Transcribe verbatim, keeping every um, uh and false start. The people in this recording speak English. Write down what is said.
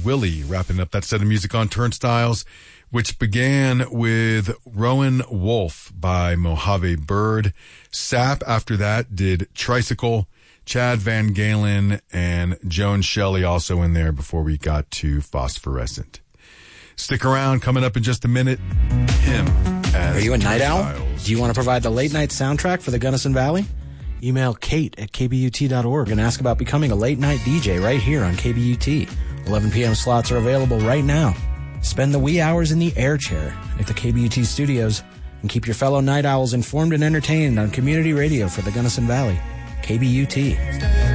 Willie, wrapping up that set of music on Turnstiles, which began with Rowan Wolf by Mojave Bird. Sap after that did Tricycle, Chad Van Galen, and Joan Shelley also in there before we got to Phosphorescent. Stick around, coming up in just a minute, him as Are you a night owl? Turnstiles. Do you want to provide the late night soundtrack for the Gunnison Valley? Email Kate at k b u t dot org and ask about becoming a late night D J right here on K B U T. eleven p.m. slots are available right now. Spend the wee hours in the air chair at the K B U T studios and keep your fellow night owls informed and entertained on community radio for the Gunnison Valley. K B U T.